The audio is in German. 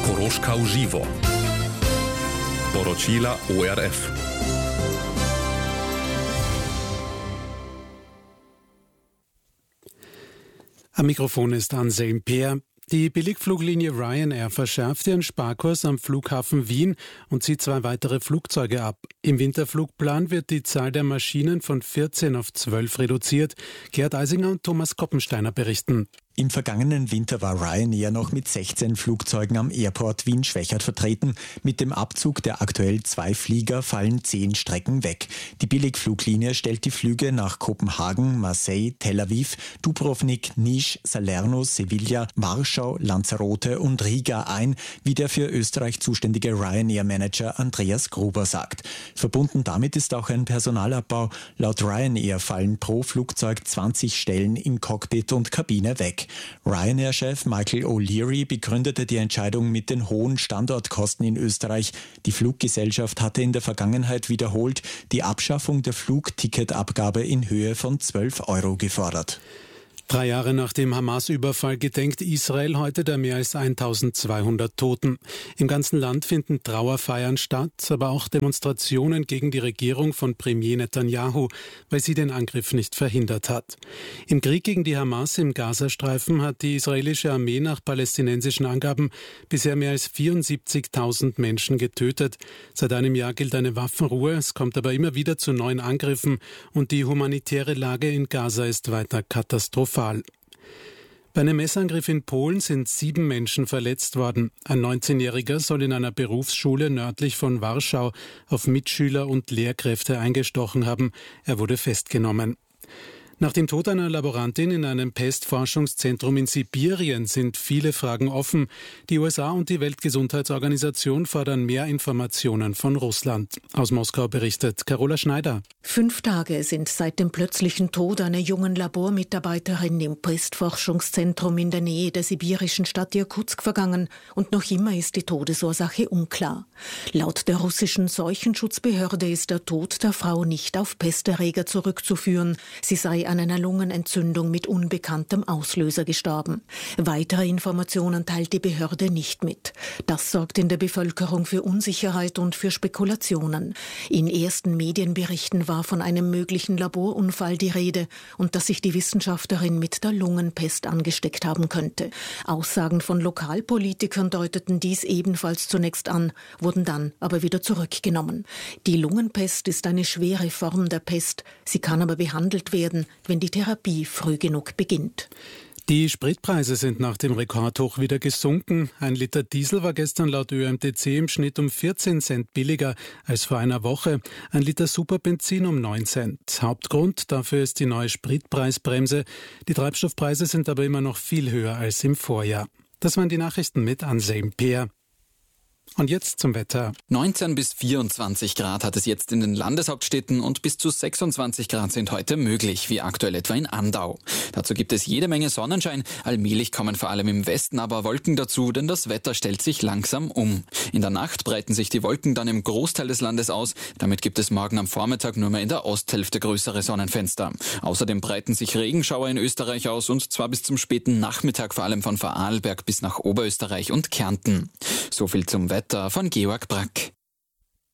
Koroška v živo. Poročila ORF. Am Mikrofon ist Anselm Peer. Die Billigfluglinie Ryanair verschärft ihren Sparkurs am Flughafen Wien und zieht 2 weitere Flugzeuge ab. Im Winterflugplan wird die Zahl der Maschinen von 14 auf 12 reduziert. Gerhard Eisinger und Thomas Koppensteiner berichten. Im vergangenen Winter war Ryanair noch mit 16 Flugzeugen am Airport Wien-Schwechat vertreten. Mit dem Abzug der aktuell 2 Flieger fallen 10 Strecken weg. Die Billigfluglinie stellt die Flüge nach Kopenhagen, Marseille, Tel Aviv, Dubrovnik, Niš, Salerno, Sevilla, Warschau, Lanzarote und Riga ein, wie der für Österreich zuständige Ryanair-Manager Andreas Gruber sagt. Verbunden damit ist auch ein Personalabbau. Laut Ryanair fallen pro Flugzeug 20 Stellen in Cockpit und Kabine weg. Ryanair-Chef Michael O'Leary begründete die Entscheidung mit den hohen Standortkosten in Österreich. Die Fluggesellschaft hatte in der Vergangenheit wiederholt die Abschaffung der Flugticketabgabe in Höhe von 12 Euro gefordert. 3 Jahre nach dem Hamas-Überfall gedenkt Israel heute der mehr als 1200 Toten. Im ganzen Land finden Trauerfeiern statt, aber auch Demonstrationen gegen die Regierung von Premier Netanyahu, weil sie den Angriff nicht verhindert hat. Im Krieg gegen die Hamas im Gazastreifen hat die israelische Armee nach palästinensischen Angaben bisher mehr als 74.000 Menschen getötet. Seit einem Jahr gilt eine Waffenruhe, es kommt aber immer wieder zu neuen Angriffen und die humanitäre Lage in Gaza ist weiter katastrophal. Bei einem Messerangriff in Polen sind 7 Menschen verletzt worden. Ein 19-Jähriger soll in einer Berufsschule nördlich von Warschau auf Mitschüler und Lehrkräfte eingestochen haben. Er wurde festgenommen. Nach dem Tod einer Laborantin in einem Pestforschungszentrum in Sibirien sind viele Fragen offen. Die USA und die Weltgesundheitsorganisation fordern mehr Informationen von Russland. Aus Moskau berichtet Carola Schneider. 5 Tage sind seit dem plötzlichen Tod einer jungen Labormitarbeiterin im Pestforschungszentrum in der Nähe der sibirischen Stadt Irkutsk vergangen und noch immer ist die Todesursache unklar. Laut der russischen Seuchenschutzbehörde ist der Tod der Frau nicht auf Pesterreger zurückzuführen. Sie sei an einer Lungenentzündung mit unbekanntem Auslöser gestorben. Weitere Informationen teilt die Behörde nicht mit. Das sorgt in der Bevölkerung für Unsicherheit und für Spekulationen. In ersten Medienberichten war von einem möglichen Laborunfall die Rede und dass sich die Wissenschaftlerin mit der Lungenpest angesteckt haben könnte. Aussagen von Lokalpolitikern deuteten dies ebenfalls zunächst an, wurden dann aber wieder zurückgenommen. Die Lungenpest ist eine schwere Form der Pest. Sie kann aber behandelt werden, wenn die Therapie früh genug beginnt. Die Spritpreise sind nach dem Rekordhoch wieder gesunken. 1 Liter Diesel war gestern laut ÖMTC im Schnitt um 14 Cent billiger als vor einer Woche. 1 Liter Superbenzin um 9 Cent. Hauptgrund dafür ist die neue Spritpreisbremse. Die Treibstoffpreise sind aber immer noch viel höher als im Vorjahr. Das waren die Nachrichten mit Anselm Peer. Und jetzt zum Wetter. 19 bis 24 Grad hat es jetzt in den Landeshauptstädten und bis zu 26 Grad sind heute möglich, wie aktuell etwa in Andau. Dazu gibt es jede Menge Sonnenschein. Allmählich kommen vor allem im Westen aber Wolken dazu, denn das Wetter stellt sich langsam um. In der Nacht breiten sich die Wolken dann im Großteil des Landes aus. Damit gibt es morgen am Vormittag nur mehr in der Osthälfte größere Sonnenfenster. Außerdem breiten sich Regenschauer in Österreich aus und zwar bis zum späten Nachmittag, vor allem von Vorarlberg bis nach Oberösterreich und Kärnten. So viel zum Wetter von Georg Brack.